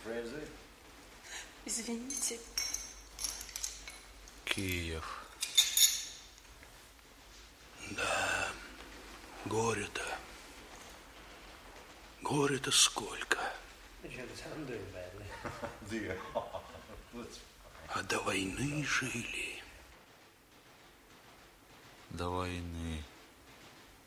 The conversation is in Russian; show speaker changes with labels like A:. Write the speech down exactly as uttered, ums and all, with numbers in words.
A: Извините.
B: Киев.
C: Да, горе-то. Горе-то сколько. А до войны жили.
B: До войны.